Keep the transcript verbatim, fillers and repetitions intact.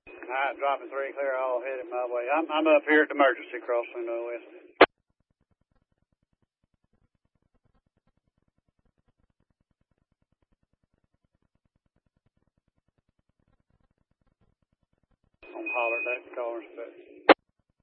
All right, dropping three clear, all headed my way. I'm, I'm up here at the emergency crossing, uh, west. I'm holler at that caller's but